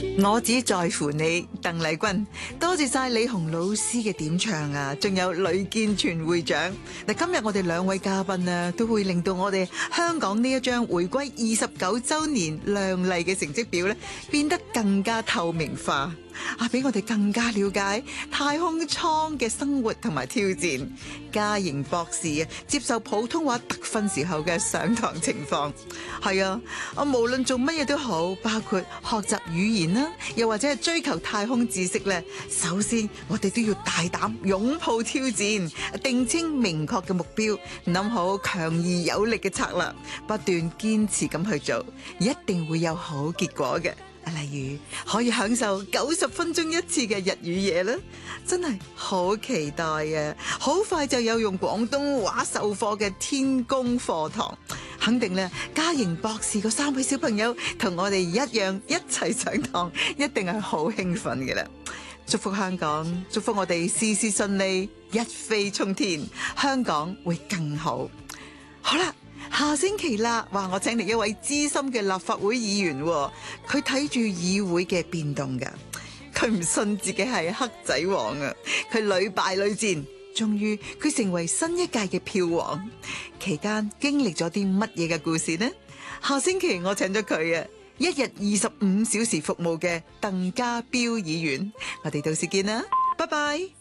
我只在乎你，鄧麗君，多謝晒李紅老師嘅點唱啊！仲有呂建全會長。嗱，今日我哋兩位嘉賓啊，都會令到我哋香港呢一張回歸29週年亮麗嘅成績表咧，變得更加透明化啊！俾我哋更加了解太空艙嘅生活同埋挑戰。嘉瑩博士啊，接受普通話特訓時候嘅上堂情況。係啊，無論做乜嘢都好，包括學習語言啦，又或者係追求太空知識咧，首先我哋都要大膽擁抱挑戰，定清明確嘅目標，諗好強而有力嘅策略，不斷堅持咁去做，一定會有好結果嘅。例如可以享受90分鐘一次嘅日語嘢啦，真係好期待啊！好快就有用廣東話授課嘅天宮課堂，肯定咧，嘉瑩博士嗰3位小朋友同我哋一樣一齊上堂，一定係好興奮嘅啦！祝福香港，祝福我哋事事順利，一飛沖天，香港會更好。好啦。下星期啦，話我請嚟一位資深嘅立法會議員，佢睇住議會嘅變動噶，佢唔信自己係黑仔王啊，佢屢敗屢戰，終於佢成為新一屆嘅票王。期間經歷咗啲乜嘢嘅故事呢？下星期我請咗佢啊，一日25小時服務嘅鄧家彪議員，我哋到時見啦，拜拜。